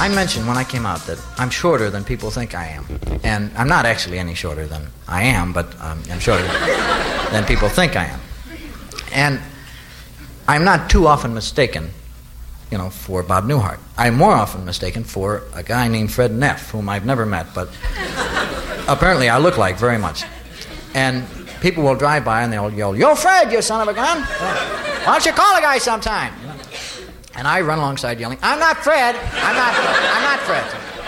I mentioned when I came out that I'm shorter than people think I am. And I'm not actually any shorter than I am, but I'm shorter than people think I am. And I'm not too often mistaken, for Bob Newhart. I'm more often mistaken for a guy named Fred Neff, whom I've never met, but apparently I look like very much. And people will drive by and they'll yell, "Yo, Fred, you son of a gun! Why don't you call a guy sometime?" And I run alongside yelling, "I'm not Fred! I'm not Fred!"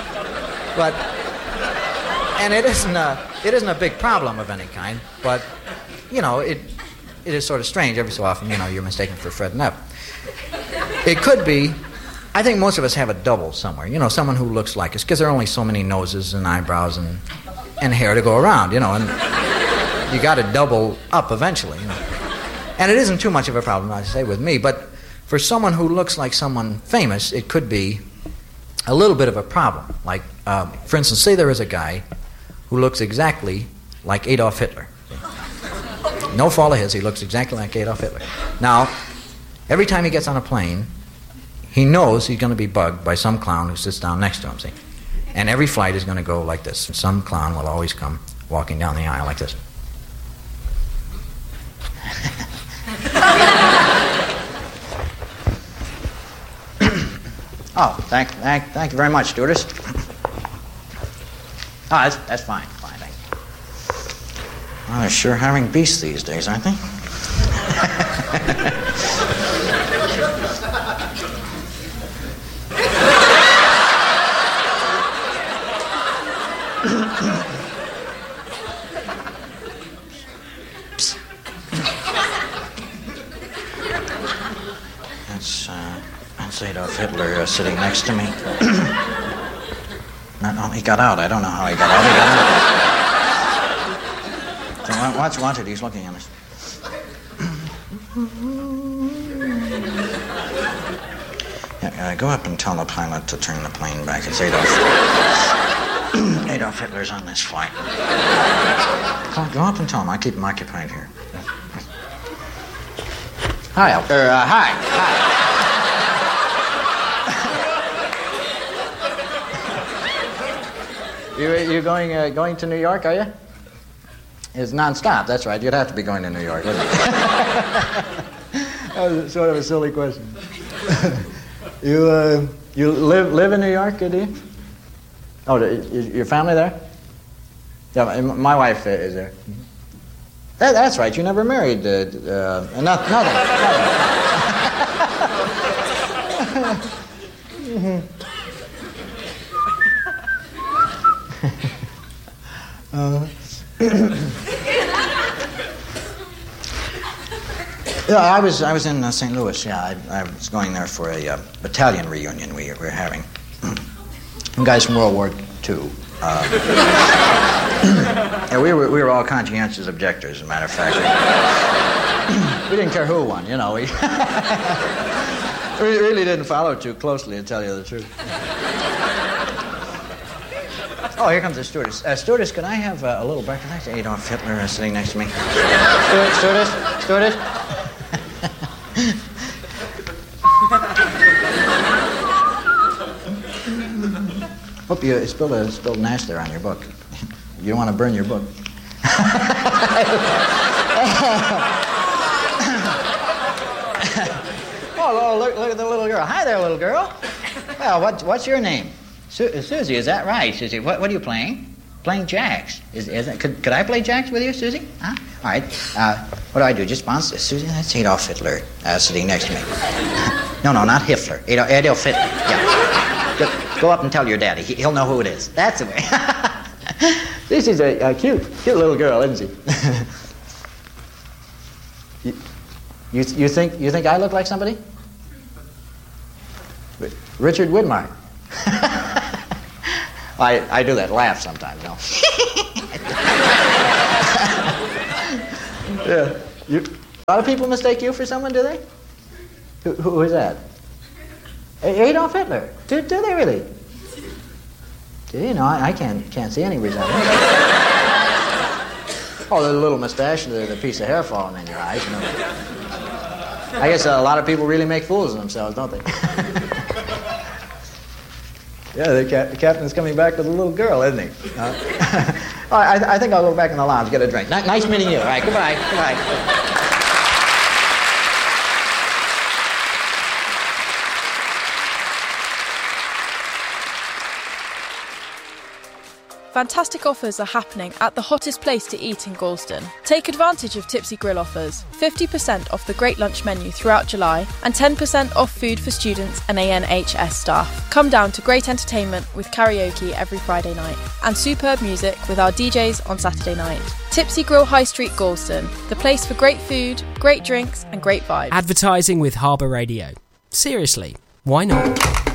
And it isn't a big problem of any kind, but it is sort of strange every so often. You're mistaken for Fred Neff. It could be. I think most of us have a double somewhere. Someone who looks like us, because there are only so many noses and eyebrows and hair to go around. And you got to double up eventually. And it isn't too much of a problem, I say, with me, but for someone who looks like someone famous, it could be a little bit of a problem. Like, for instance, say there is a guy who looks exactly like Adolf Hitler. No fault of his, he looks exactly like Adolf Hitler. Now, every time he gets on a plane, he knows he's going to be bugged by some clown who sits down next to him, see? And every flight is going to go like this. Some clown will always come walking down the aisle like this. Oh, thank you very much, stewardess. Oh, that's fine, thank you. Well, they're sure having beasts these days, aren't they? That's Adolf Hitler sitting next to me. No, he got out. I don't know how he got out. So watch it. He's looking at us. Go up and tell the pilot to turn the plane back. It's Adolf Hitler's on this flight. Go up and tell him. I keep him occupied here. Hi. You're going to New York, are you? It's nonstop. That's right. You'd have to be going to New York, wouldn't you? That was sort of a silly question. You live in New York, do you? Oh, your family there? Yeah, my wife is there. That's right. You never married. Nothing. Yeah, I was in St. Louis. Yeah, I was going there for a battalion reunion we were having. Some guys from World War II. Yeah, we were all conscientious objectors, as a matter of fact. We didn't care who won, We really didn't follow too closely, to tell you the truth. Oh, here comes the stewardess. Stewardess, could I have a little breakfast? That's Adolf Hitler sitting next to me. Stewardess. Hope you spilled an ash there on your book. You don't want to burn your book. Oh, look at the little girl. Hi there, little girl. Well, what's your name? Susie, is that right, Susie? What are you playing? Playing jacks. Could I play jacks with you, Susie? Huh? All right. What do I do? Just bounce? Susie, that's Adolf Hitler sitting next to me. No, not Hitler. Adolf Hitler. Yeah. Go up and tell your daddy. He'll know who it is. That's the way. This is a cute little girl, isn't she? You think I look like somebody? Richard Widmark. I do that laugh sometimes, Yeah. A lot of people mistake you for someone, do they? Who is that? Adolf Hitler. Do they really? I can't see any resemblance. Oh, the little mustache, the piece of hair falling in your eyes. I guess a lot of people really make fools of themselves, don't they? Yeah, the captain's coming back with a little girl, isn't he? All right, I think I'll go back in the lounge, get a drink. Nice meeting you. All right, goodbye. Goodbye. Fantastic offers are happening at the hottest place to eat in Gorleston. Take advantage of Tipsy Grill offers. 50% off the Great Lunch menu throughout July and 10% off food for students and ANHS staff. Come down to great entertainment with karaoke every Friday night and superb music with our DJs on Saturday night. Tipsy Grill High Street, Gorleston, the place for great food, great drinks and great vibes. Advertising with Harbour Radio. Seriously, why not?